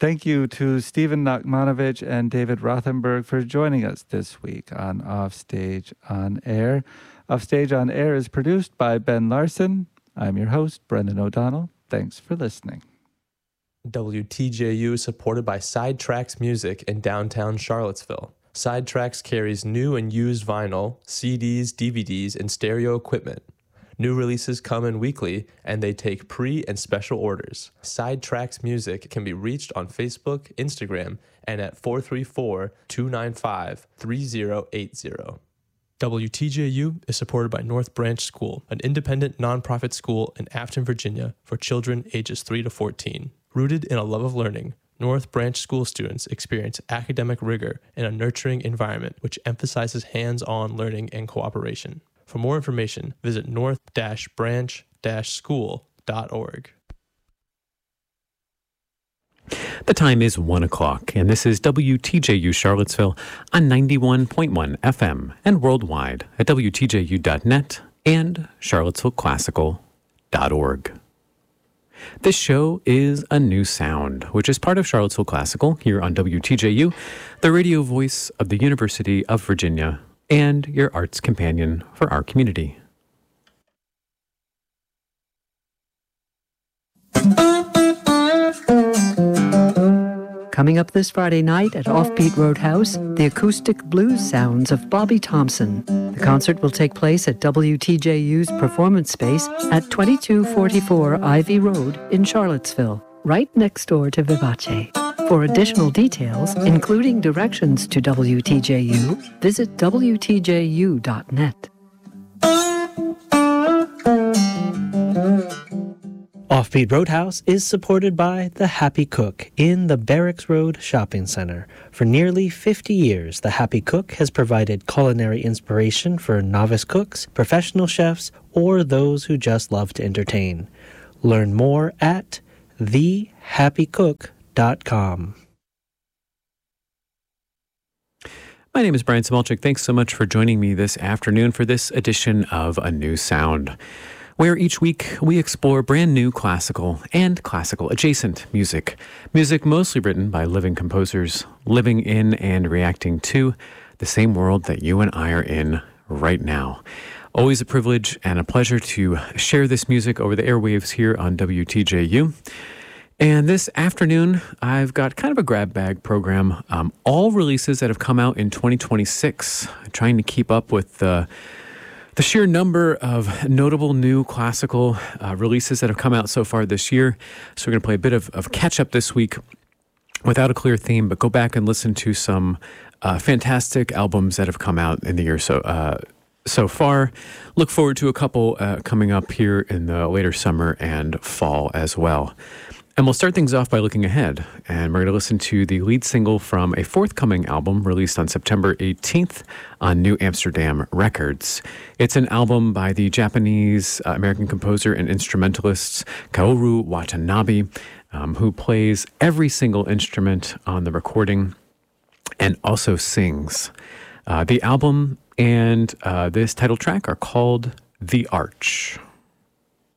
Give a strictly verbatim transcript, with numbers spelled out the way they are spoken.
Thank you to Stephen Nachmanovich and David Rothenberg for joining us this week on Offstage on Air. Offstage on Air is produced by Ben Larson. I'm your host, Brendan O'Donnell. Thanks for listening. W T J U is supported by Sidetracks Music in downtown Charlottesville. Sidetracks carries new and used vinyl, C Ds, D V Ds, and stereo equipment. New releases come in weekly, and they take pre- and special orders. Sidetracks Music can be reached on Facebook, Instagram, and at four three four, two nine five, three zero eight zero. W T J U is supported by North Branch School, an independent nonprofit school in Afton, Virginia, for children ages three to fourteen. Rooted in a love of learning, North Branch School students experience academic rigor in a nurturing environment which emphasizes hands-on learning and cooperation. For more information, visit north branch school dot org. The time is one o'clock, and this is W T J U Charlottesville on ninety-one point one F M and worldwide at W T J U dot net and charlottesville classical dot org. This show is A New Sound, which is part of Charlottesville Classical here on W T J U, the radio voice of the University of Virginia, and your arts companion for our community. Coming up this Friday night at Offbeat Roadhouse, the acoustic blues sounds of Bobby Thompson. The concert will take place at W T J U's performance space at twenty-two forty-four Ivy Road in Charlottesville, right next door to Vivace. For additional details, including directions to W T J U, visit W T J U dot net. Offbeat Roadhouse is supported by The Happy Cook in the Barracks Road Shopping Center. For nearly fifty years, The Happy Cook has provided culinary inspiration for novice cooks, professional chefs, or those who just love to entertain. Learn more at the happy cook dot com. My name is Brian Smolczyk. Thanks so much for joining me this afternoon for this edition of A New Sound, where each week we explore brand new classical and classical adjacent music. Music mostly written by living composers, living in and reacting to the same world that you and I are in right now. Always a privilege and a pleasure to share this music over the airwaves here on W T J U. And this afternoon, I've got kind of a grab bag program. Um, all releases that have come out in twenty twenty-six, trying to keep up with the The sheer number of notable new classical uh, releases that have come out so far this year. So we're going to play a bit of, of catch-up this week without a clear theme, but go back and listen to some uh, fantastic albums that have come out in the year so uh, so far. Look forward to a couple uh, coming up here in the later summer and fall as well. And we'll start things off by looking ahead, and we're going to listen to the lead single from a forthcoming album released on September eighteenth on New Amsterdam Records. It's an album by the Japanese-American uh, composer and instrumentalist Kaoru Watanabe, um, who plays every single instrument on the recording and also sings. Uh, the album and uh, this title track are called The Arch.